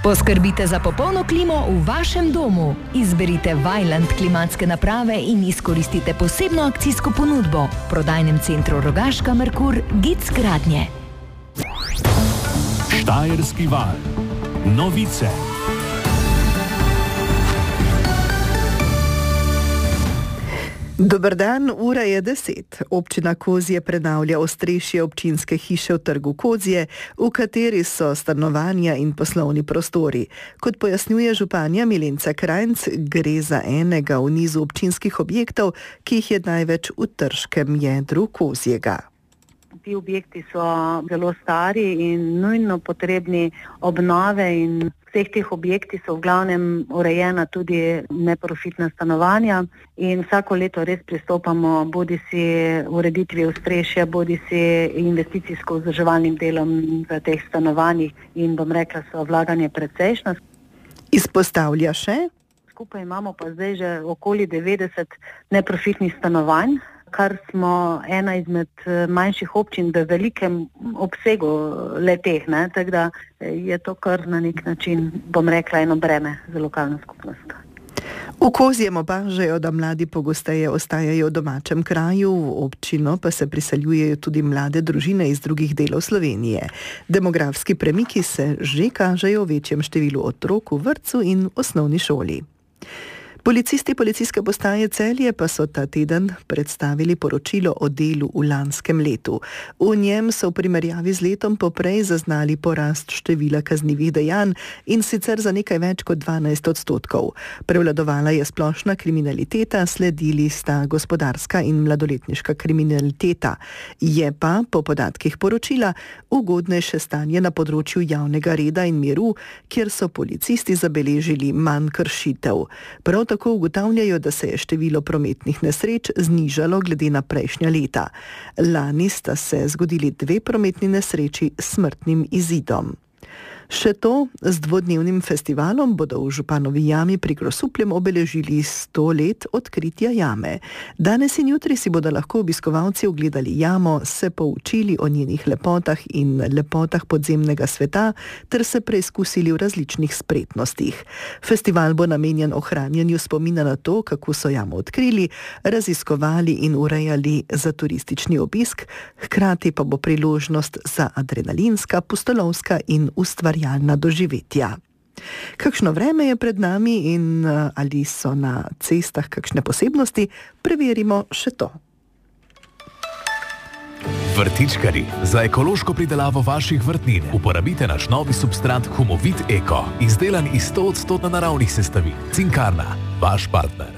Poskrbite za popolno klimo v vašem domu. Izberite Vaillant klimatske naprave in izkoristite posebno akcijsko ponudbo v prodajnem centru Rogaška Merkur Gic Gradnje. Štajerski val. Novice. Dober dan, ura je 10. Občina Kozje prenavlja ostrešje občinske hiše v trgu Kozje, v kateri so stanovanja in poslovni prostori. Kot pojasnjuje županja Milenca Krajnc, gre za enega v nizu občinskih objektov, ki jih je največ v trškem jedru Kozjega. Ti objekti so zelo stari in nujno potrebni obnove in vseh teh objektih so v glavnem urejena tudi neprofitna stanovanja in vsako leto res pristopamo bodisi ureditvi ostrešja, bodisi investicijsko vzdrževalnim delom v teh stanovanjih in bom rekla, so vlaganje precejšnjo. Izpostavlja še? Skupaj imamo pa zdaj že okoli 90 neprofitnih stanovanj, kar smo ena izmed manjših občin v velikem obsegu le-teh, tako da je to kar na nek način, bom rekla, eno breme za lokalno skupnost. V Kozjem opažajo, da mladi pogosteje ostajajo v domačem kraju, v občino pa se priseljujejo tudi mlade družine iz drugih delov Slovenije. Demografski premiki se že kažejo v večjem številu otrok v vrtcu in osnovni šoli. Policisti policijske postaje Celje pa so ta teden predstavili poročilo o delu v lanskem letu. V njem so v primerjavi z letom poprej zaznali porast števila kaznivih dejanj in sicer za nekaj več kot 12%. Prevladovala je splošna kriminaliteta, sledili sta gospodarska in mladoletniška kriminaliteta. Je pa, po podatkih poročila, ugodnejše stanje na področju javnega reda in miru, kjer so policisti zabeležili manj kršitev. Prav tako ugotavljajo, da se je število prometnih nesreč znižalo glede na prejšnja leta. Lani sta se zgodili 2 prometni nesreči s smrtnim izidom. Še to, z dvodnevnim festivalom bodo v Županovi jami pri Grosupljem obeležili 100 let odkritja jame. Danes in jutri si bodo lahko obiskovalci ogledali jamo, se poučili o njenih lepotah in lepotah podzemnega sveta ter se preizkusili v različnih spretnostih. Festival bo namenjen ohranjanju spomina na to, kako so jamo odkrili, raziskovali in urejali za turistični obisk, hkrati pa bo priložnost za adrenalinska, pustolovska in ustvarjalna doživetja. Kakšno vreme je pred nami in ali so na cestah kakšne posebnosti, preverimo še to. Vrtičkarji, za ekološko pridelavo vaših vrtnin uporabite naš novi substrat Humovit Eko, izdelan iz 100% naravnih sestavin. Cinkarna, vaš partner.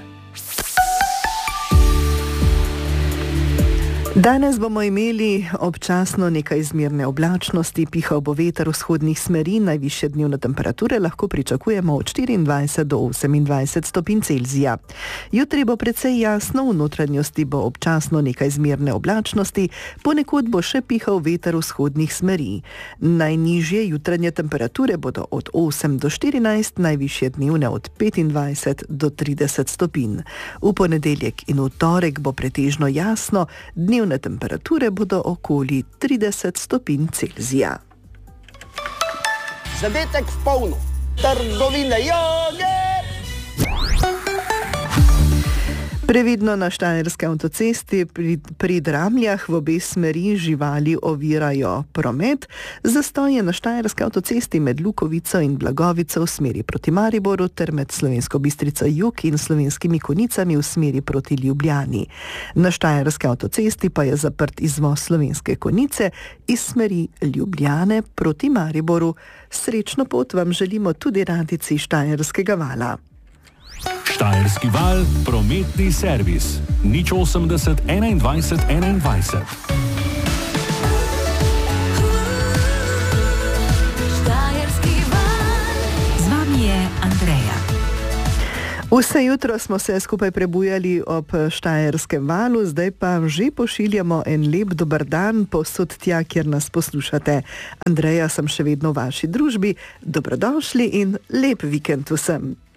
Danes bomo imeli občasno nekaj izmerne oblačnosti, pihal bo veter vzhodnih smeri, najvišje dnevne temperature lahko pričakujemo od 24 do 28 stopinj Celzija. Jutri bo precej jasno, v notranjosti bo občasno nekaj izmerne oblačnosti, ponekod bo še pihal veter vzhodnih smeri. Najnižje jutranje temperature bodo od 8 do 14, najvišje dnevne od 25 do 30 stopinj. V ponedeljek in v torek bo pretežno jasno, dnevne temperature bodo okoli 30 stopinj Celzija. Zadetek v polno. Trgovine joge! Previdno na štajerski avtocesti pri Dramljah v obe smeri živali ovirajo promet. Zastoj je na štajerski avtocesti med Lukovico in Blagovico v smeri proti Mariboru ter med Slovensko Bistrico jug in Slovenskimi Konicami v smeri proti Ljubljani. Na štajerski avtocesti pa je zaprt izvoz Slovenske Konice iz smeri Ljubljane proti Mariboru. Srečno pot vam želimo tudi radijci Štajerskega vala. Štajerski val, prometni servis. 080 21 21. Z vami je Andreja. Vse jutro smo se skupaj prebujali ob Štajerskem valu, zdaj pa že pošiljamo en lep dober dan povsod tja, kjer nas poslušate. Andreja sem še vedno v vaši družbi, dobrodošli in lep vikend vsem.